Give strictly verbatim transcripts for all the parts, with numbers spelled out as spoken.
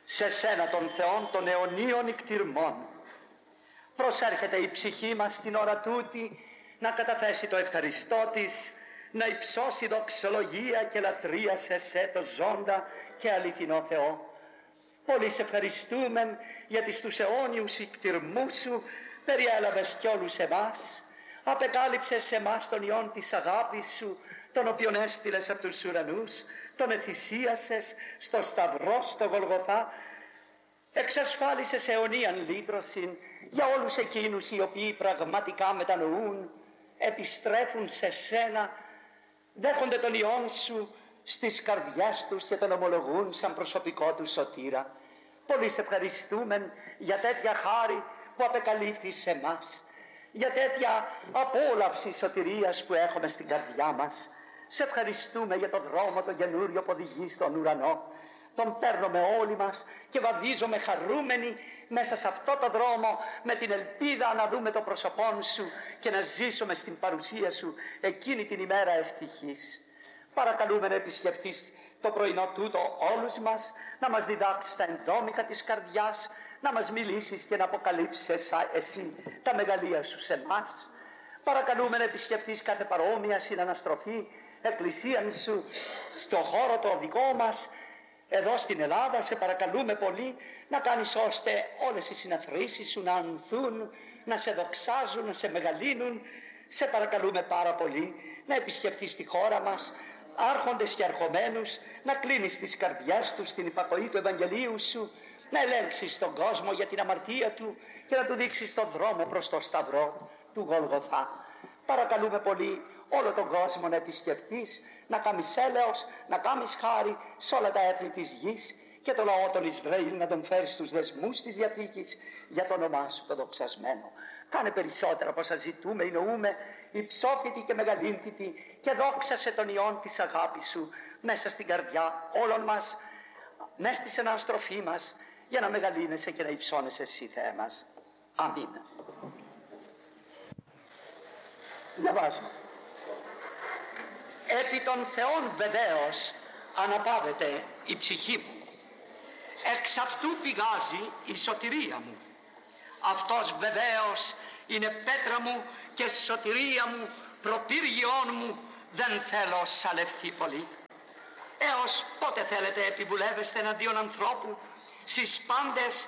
σε σένα των Θεών των αιωνίων ικτυρμών. Προσέρχεται η ψυχή μας την ώρα τούτη να καταθέσει το ευχαριστώ της, να υψώσει δοξολογία και λατρεία σε σε το ζώντα και αληθινό Θεό. Πολύ σε ευχαριστούμε γιατί στους αιώνιους ικτυρμούς σου περιέλαβες κι όλους εμάς, απεκάλυψες σε εμάς τον ιόν της αγάπης σου, τον οποίον έστειλες από τους ουρανούς, τον εθυσίασες στο σταυρό στο Γολγοθά, εξασφάλισες αιωνίαν λύτρωση για όλους εκείνους οι οποίοι πραγματικά μετανοούν, επιστρέφουν σε σένα, δέχονται τον ιόν σου στις καρδιές τους και τον ομολογούν σαν προσωπικό του σωτήρα. Πολύ σε ευχαριστούμε για τέτοια χάρη που απεκαλύφθη σε εμάς, για τέτοια απόλαυση σωτηρίας που έχουμε στην καρδιά μας. Σε ευχαριστούμε για τον δρόμο τον καινούριο που οδηγεί στον ουρανό. Τον παίρνουμε όλοι μας και βαδίζουμε χαρούμενοι μέσα σε αυτό το δρόμο με την ελπίδα να δούμε το πρόσωπό σου και να ζήσουμε στην παρουσία σου εκείνη την ημέρα ευτυχής. Παρακαλούμε να επισκεφθείς το πρωινό τούτο όλους μας, να μας διδάξεις τα ενδόμηχα της καρδιάς, να μας μιλήσεις και να αποκαλύψεις εσύ τα μεγαλεία σου σε εμάς. Παρακαλούμε να επισκεφθείς κάθε παρόμοια συναναστροφή εκκλησίαν σου στο χώρο το δικό μας, εδώ στην Ελλάδα. Σε παρακαλούμε πολύ να κάνεις ώστε όλες οι συναθρήσεις σου να ανθούν, να σε δοξάζουν, να σε μεγαλύνουν. Σε παρακαλούμε πάρα πολύ να επισκεφθείς τη χώρα μας, άρχοντες και αρχομένους, να κλείνεις τις καρδιές τους στην υπακοή του Ευαγγελίου σου, να ελέγξεις τον κόσμο για την αμαρτία του και να του δείξεις τον δρόμο προς το σταυρό του Γολγοθά. Παρακαλούμε πολύ όλο τον κόσμο να επισκεφθείς, να κάνεις έλεος, να κάνεις χάρη σε όλα τα έθνη της γης και το λαό των Ισραήλ να τον φέρεις στους δεσμούς της Διαθήκης για το όνομά σου το δοξασμένο. Κάνε περισσότερα από όσα ζητούμε ή νοούμε, υψόφητη και μεγαλύνθητη, και δόξασε τον ιόν της αγάπης σου μέσα στην καρδιά όλων μας, μέσα στη συναναστροφή μας, για να μεγαλύνεσαι και να υψώνεσαι εσύ, Θεέ μας. Αμήν. Διαβάζω. Επί των Θεών βεβαίως αναπαύεται η ψυχή μου, εξ αυτού πηγάζει η σωτηρία μου. Αυτός βεβαίως είναι πέτρα μου και σωτηρία μου, προπύργιόν μου, δεν θέλω σαλευθεί πολύ. Έως πότε θέλετε επιβουλεύεστε εναντίον ανθρώπου, σεις πάντες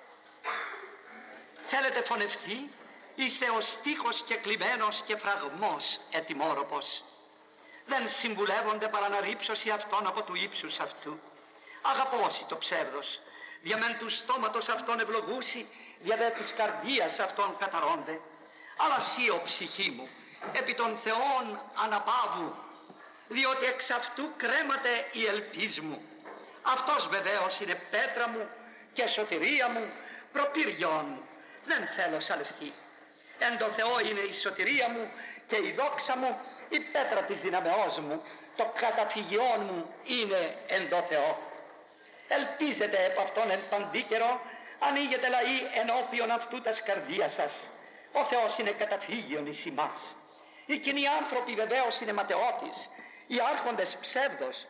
θέλετε φωνευθεί, είστε ο στίχος και κλειμένος και φραγμός ετοιμόρροπος. Δεν συμβουλεύονται παρά να ρίψωση αυτόν από του ύψους αυτού. Αγαπώσει το ψεύδος, διαμέν του στόματος αυτόν ευλογούσι, διαδέ της καρδίας αυτόν καταρώνται. Αλλά σύ ο ψυχή μου, επί των Θεών αναπαύου, διότι εξ αυτού κρέματε η ελπίς μου. Αυτός βεβαίως είναι πέτρα μου και σωτηρία μου, προπύργιον, δεν θέλω σαλευθεί. Εν το Θεό είναι η σωτηρία μου και η δόξα μου, η πέτρα της δυναμεώς μου, το καταφυγιόν μου είναι εν το Θεό. Ελπίζετε επ' αυτόν εν παντή καιρό, ανοίγετε λαοί ενώπιον αυτού τας καρδίας σας. Ο Θεός είναι καταφύγιον εις ημάς. Οι κοινοί άνθρωποι βεβαίως είναι ματαιώτης, οι άρχοντες ψεύδος.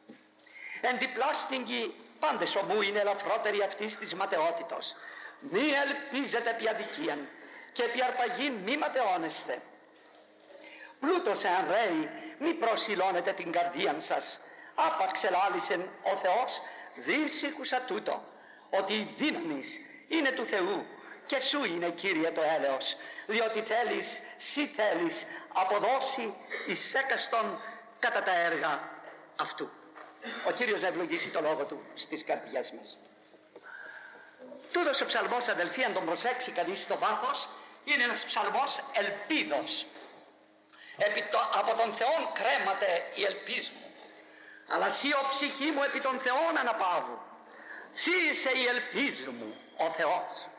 Εν διπλάστιγγοι πάντες ομού είναι ελαφρότεροι αυτής της ματαιότητος. Μη ελπίζετε επί αδικίαν και επί αρπαγήν μη ματαιώνεστε. Πλούτος εάν ρέει, μη προσιλώνετε την καρδίαν σας. Άπαξ ελάλησεν ο Θεός, δίσικουσα τούτο, ότι η δύναμις είναι του Θεού και σου είναι, Κύριε, το έλεος, διότι θέλεις, σύ θέλεις αποδώσει εις έκαστον κατά τα έργα αυτού. Ο Κύριος να ευλογήσει το λόγο του στις καρδιές μας. Τούτος ο ψαλμός, αδελφοί, αν τον προσέξει κανείς στο βάθος, είναι ένας ψαλμός ελπίδος. Επί το, από τον Θεόν κρέματε η ελπίς μου, αλλά σύ ο ψυχή μου επί των Θεών αναπαύου. Σύ είσαι η ελπίς μου, ο Θεός.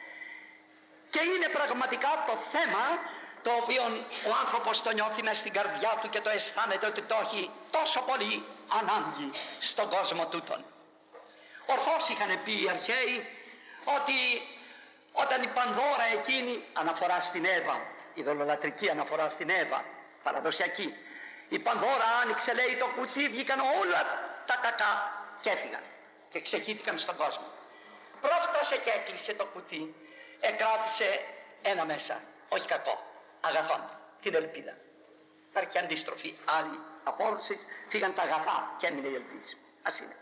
Και είναι πραγματικά το θέμα το οποίο ο άνθρωπος το νιώθει μες στην καρδιά του και το αισθάνεται ότι το έχει τόσο πολύ ανάγκη στον κόσμο τούτον. Ορθώς είχαν πει οι αρχαίοι ότι όταν η Πανδώρα εκείνη, αναφορά στην Εύα, ειδωλολατρική αναφορά στην Εύα, παραδοσιακή, η Πανδώρα άνοιξε, λέει, το κουτί, βγήκαν όλα τα κακά και έφυγαν. και ξεχύθηκαν στον κόσμο. Πρόφτασε και έκλεισε το κουτί, εκράτησε ένα μέσα, όχι κακό, αγαθόν, την ελπίδα. Υπάρχει αντίστροφη, άλλοι από όλους φύγαν τα αγαθά και έμεινε η ελπίση. Ας είναι.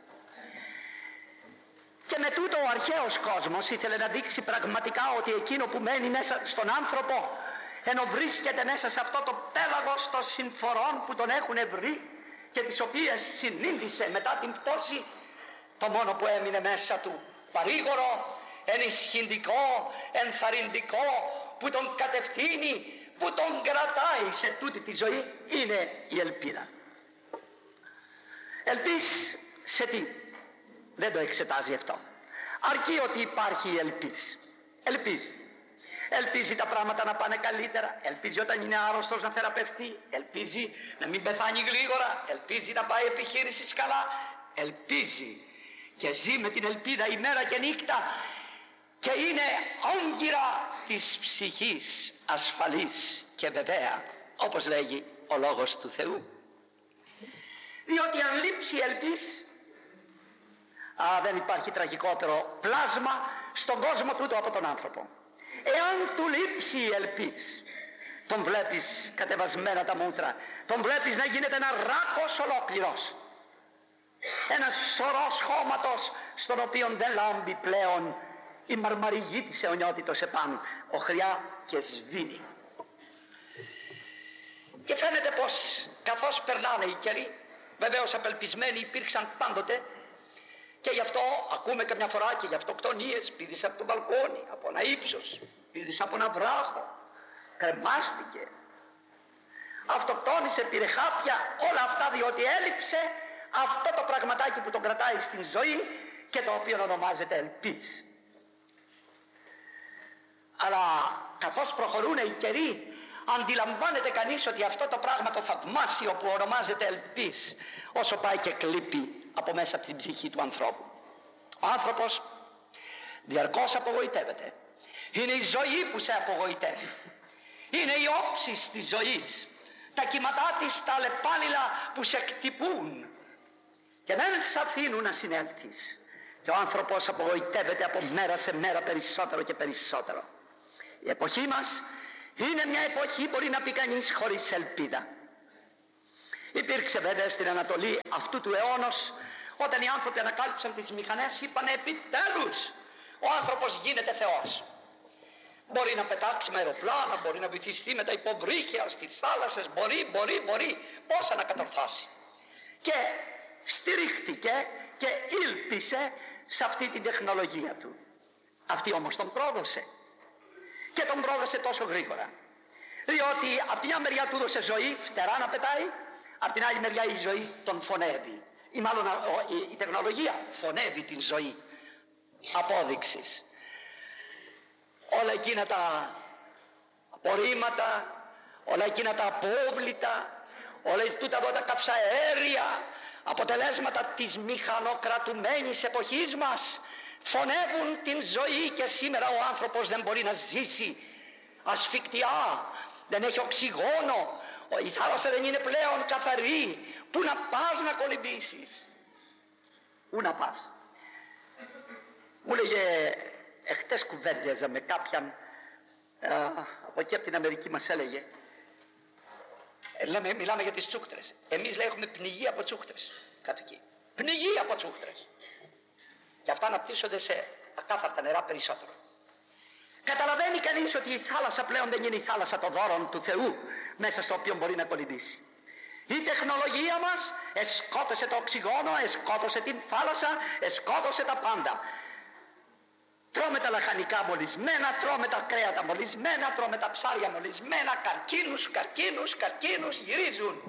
Και με τούτο ο αρχαίος κόσμος ήθελε να δείξει πραγματικά ότι εκείνο που μένει μέσα στον άνθρωπο, ενώ βρίσκεται μέσα σε αυτό το πέλαγος των συμφορών που τον έχουν βρει και τις οποίες συνήντησε μετά την πτώση, το μόνο που έμεινε μέσα του παρήγορο, ενισχυντικό, ενθαρρυντικό, που τον κατευθύνει, που τον κρατάει σε τούτη τη ζωή, είναι η ελπίδα. Ελπίς σε τι? Δεν το εξετάζει αυτό. Αρκεί ότι υπάρχει η ελπίς. Ελπίζει. Ελπίζει τα πράγματα να πάνε καλύτερα. Ελπίζει όταν είναι άρρωστος να θεραπευτεί. Ελπίζει να μην πεθάνει γρήγορα. Ελπίζει να πάει επιχείρηση καλά. Ελπίζει και ζει με την ελπίδα ημέρα και νύχτα και είναι όγκυρα της ψυχής ασφαλής και βεβαία, όπως λέγει ο Λόγος του Θεού. Διότι αν λείψει η ελπίς, α, δεν υπάρχει τραγικότερο πλάσμα στον κόσμο τούτο από τον άνθρωπο. Εάν του λείψει η ελπίς, τον βλέπεις κατεβασμένα τα μούτρα, τον βλέπεις να γίνεται ένα ράκος ολόκληρος, ένας σωρός χώματος στον οποίο δεν λάμπει πλέον η μαρμαριγή της αιωνιότητος επάνω, οχριά και σβήνει. Και φαίνεται πως καθώς περνάνε οι καιροί, βεβαίως απελπισμένοι υπήρξαν πάντοτε, και γι' αυτό ακούμε καμιά φορά και γι' αυτοκτονίες, πήδησε από το μπαλκόνι, από ένα ύψος, πήδησε από ένα βράχο, κρεμάστηκε, αυτοκτόνησε, πήρε χάπια, όλα αυτά διότι έλειψε αυτό το πραγματάκι που τον κρατάει στην ζωή και το οποίο ονομάζεται ελπίς. Αλλά καθώς προχωρούν οι καιροί, αντιλαμβάνεται κανείς ότι αυτό το πράγμα το θαυμάσιο που ονομάζεται ελπίς, όσο πάει και κλείπει από μέσα από την ψυχή του ανθρώπου. Ο άνθρωπος διαρκώς απογοητεύεται. Είναι η ζωή που σε απογοητεύει. Είναι οι όψεις της ζωής, τα κύματά της, τα λεπάνηλα που σε χτυπούν και δεν σε αφήνουν να συνέλθεις. Και ο άνθρωπος απογοητεύεται από μέρα σε μέρα περισσότερο και περισσότερο. Η εποχή μας είναι μια εποχή, μπορεί να πει κανείς, χωρίς ελπίδα. Υπήρξε βέβαια στην Ανατολή αυτού του αιώνος, όταν οι άνθρωποι ανακάλυψαν τις μηχανές, είπαν επιτέλους ο άνθρωπος γίνεται Θεός. Μπορεί να πετάξει με αεροπλάνα, μπορεί να βυθιστεί με τα υποβρύχια στις θάλασσες, μπορεί, μπορεί, μπορεί, πόσα να κατορθώσει. Και στηρίχτηκε και ήλπισε σε αυτή την τεχνολογία του. Αυτή όμως τον πρόδωσε. Και τον πρόδωσε τόσο γρήγορα. Διότι από μια μεριά του έδωσε ζωή, φτερά να πετάει, από την άλλη μεριά η ζωή τον φωνεύει. Ή μάλλον η τεχνολογία φωνεύει την ζωή. Απόδειξης. Όλα εκείνα τα απορρίμματα, όλα εκείνα τα απόβλητα, όλα τούτα εδώ τα καυσαέρια, αποτελέσματα της μηχανοκρατουμένης εποχής μας, φωνεύουν την ζωή και σήμερα ο άνθρωπος δεν μπορεί να ζήσει. Ασφικτιά, δεν έχει οξυγόνο, η θάλασσα δεν είναι πλέον καθαρή. Πού να πας να κολυμπήσεις? Πού να πας? Μου λέγε, εχθές κουβέντιαζα με κάποιαν α, από εκεί από την Αμερική, μας έλεγε, ε, λέμε, μιλάμε για τις τσούχτρες. Εμείς λέει έχουμε πνιγεί από τσούχτρες κάτω εκεί. Πνιγεί από τσούχτρες. Και αυτά αναπτύσσονται σε ακάθαρτα νερά περισσότερο. Καταλαβαίνει κανείς ότι η θάλασσα πλέον δεν είναι η θάλασσα των δώρων του Θεού μέσα στο οποίο μπορεί να κολυμπήσει. Η τεχνολογία μας εσκότωσε το οξυγόνο, εσκότωσε την θάλασσα, εσκότωσε τα πάντα. Τρώμε τα λαχανικά μολυσμένα, τρώμε τα κρέατα μολυσμένα, τρώμε τα ψάρια μολυσμένα, καρκίνους, καρκίνους, καρκίνους, γυρίζουν.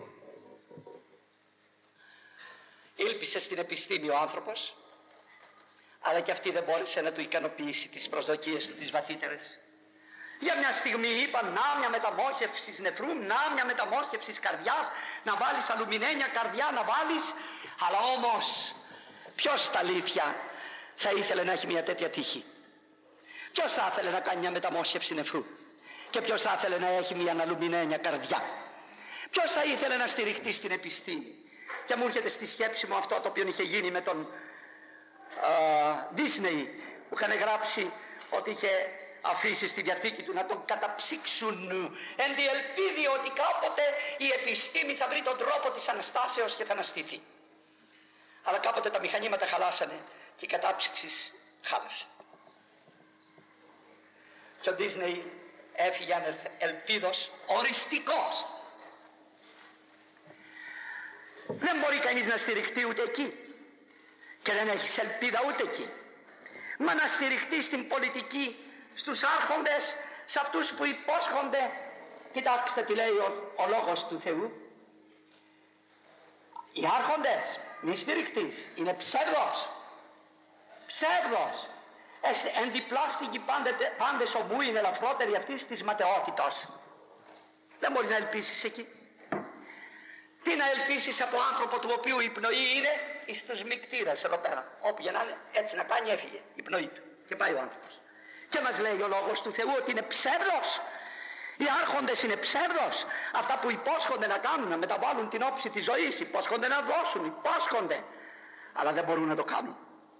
Ήλπισε στην επιστήμη ο άνθρωπος, αλλά και αυτή δεν μπόρεσε να του ικανοποιήσει τις προσδοκίες του τις βαθύτερες. Για μια στιγμή είπαν να μια μεταμόσχευση νεφρού, να μια μεταμόσχευση καρδιάς, να βάλεις αλουμινένια καρδιά, να βάλεις, αλλά όμως ποιος στα αλήθεια θα ήθελε να έχει μια τέτοια τύχη? Ποιος θα ήθελε να κάνει μια μεταμόσχευση νεφρού? Και ποιος θα ήθελε να έχει μια αλουμινένια καρδιά? Ποιος θα ήθελε να στηριχτεί στην επιστήμη? Και μου έρχεται στη σκέψη μου αυτό το οποίο είχε γίνει με τον Disney που είχαν γράψει ότι είχε αφήσει στη διαθήκη του να τον καταψύξουν εν τη ελπίδη ότι κάποτε η επιστήμη θα βρει τον τρόπο της Αναστάσεως και θα αναστηθεί. Αλλά κάποτε τα μηχανήματα χαλάσανε και η κατάψυξη χάλασε. Και ο Disney έφυγε ελπίδος οριστικός. Δεν μπορεί κανείς να στηριχτεί ούτε εκεί και δεν έχεις ελπίδα ούτε εκεί. Μα να στηριχτεί στην πολιτική, στους άρχοντες, σε αυτούς που υπόσχονται. Κοιτάξτε τι λέει ο, ο λόγος του Θεού. Οι άρχοντες μη στηριχτείς, είναι ψεύδος. Ψεύδος. Εντυπλάστικοι πάντες ομού είναι ελαφρότεροι αυτής της ματαιότητος. Δεν μπορείς να ελπίσεις εκεί. Τι να ελπίσεις από άνθρωπο του οποίου η πνοή είναι εις τους μικτήρες εδώ πέρα. Όπου για να είναι, έτσι να κάνει, έφυγε η πνοή του και πάει ο άνθρωπος. Και μας λέει ο λόγος του Θεού ότι είναι ψεύδος. Οι άρχοντες είναι ψεύδος. Αυτά που υπόσχονται να κάνουν, να μεταβάλουν την όψη της ζωής, υπόσχονται να δώσουν, υπόσχονται, αλλά δεν μπορούν να το κάνουν.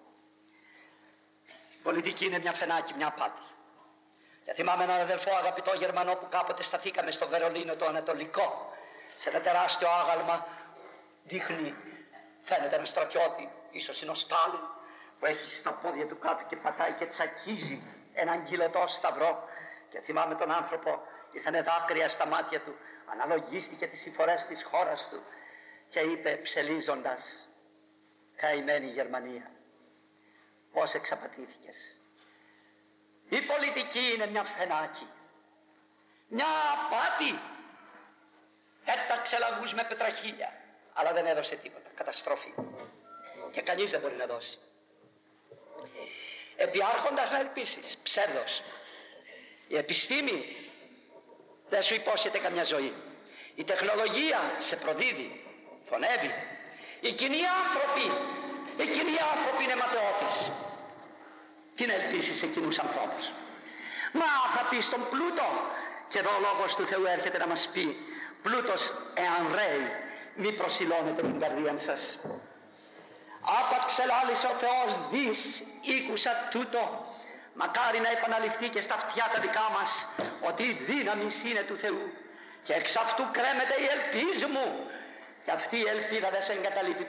Η πολιτική είναι μια φαινάκη, μια απάτη. Και θυμάμαι έναν αδελφό αγαπητό Γερμανό που κάποτε σταθήκαμε στο Βερολίνο το Ανατολικό, σε ένα τεράστιο άγαλμα. Δείχνει, φαίνεται ένα στρατιώτη, ίσως είναι ο Στάλιν, που έχει στα πόδια του κάτω και πατάει και τσακίζει έναν κυλωτό σταυρό. Και θυμάμαι τον άνθρωπο, ήρθανε δάκρυα στα μάτια του, αναλογίστηκε τις συμφορές της χώρας του και είπε ψελίζοντας, καημένη Γερμανία, πώς εξαπατήθηκες. Η πολιτική είναι μια φαινάκη, μια απάτη. Έταξε λαγούς με πετραχίλια, αλλά δεν έδωσε τίποτα, καταστροφή. Και κανείς δεν μπορεί να δώσει. Επιάρχοντας να ελπίσεις, ψεύδος. Η επιστήμη δεν σου υπόσχεται καμιά ζωή. Η τεχνολογία σε προδίδει, φωνεύει. Οι κοινοί άνθρωποι, οι κοινοί άνθρωποι είναι ματαιώτες. Τι να ελπίσεις σε κοινούς ανθρώπους. Μα θα πει στον πλούτο, και εδώ ο λόγος του Θεού έρχεται να μας πει, πλούτος εάν ρέει, μη προσιλώνετε την καρδία σας. Άπαξ ελάλησε ο Θεός δις, ήκουσα τούτο. Μακάρι να επαναληφθεί και στα αυτιά τα δικά μας ότι η δύναμη είναι του Θεού και εξ αυτού κρέμεται η ελπίζ μου και αυτή η ελπίδα δεν σε εγκαταλείπει